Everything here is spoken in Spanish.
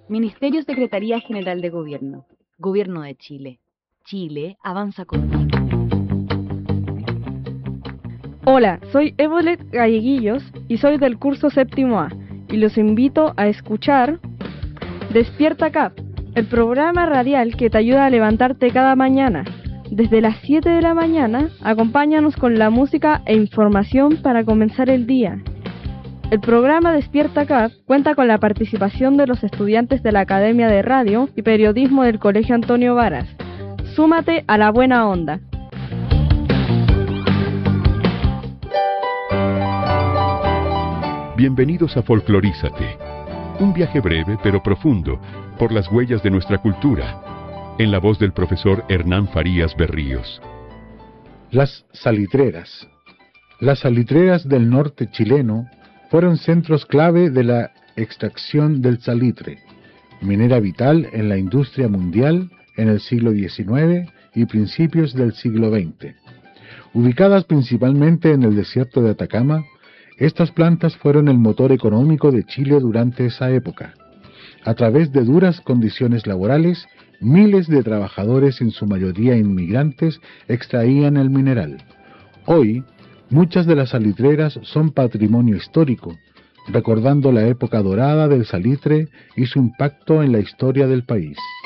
Ministerio Secretaría General de Gobierno. Gobierno de Chile. Chile avanza contigo. Hola, soy Evolet Galleguillos y soy del curso séptimo A y los invito a escuchar Despierta CAP, el programa radial que te ayuda a levantarte cada mañana. Desde las 7 de la mañana, acompáñanos con la música e información para comenzar el día. El programa Despierta CAP cuenta con la participación de los estudiantes de la Academia de Radio y Periodismo del Colegio Antonio Varas. Súmate a la buena onda. Bienvenidos a Folclorízate, un viaje breve pero profundo por las huellas de nuestra cultura, en la voz del profesor Hernán Farías Berríos. Las salitreras. Las salitreras del norte chileno fueron centros clave de la extracción del salitre, minera vital en la industria mundial en el siglo XIX y principios del siglo XX. Ubicadas principalmente en el desierto de Atacama, estas plantas fueron el motor económico de Chile durante esa época. A través de duras condiciones laborales, miles de trabajadores, en su mayoría inmigrantes, extraían el mineral. Hoy, muchas de las salitreras son patrimonio histórico, recordando la época dorada del salitre y su impacto en la historia del país.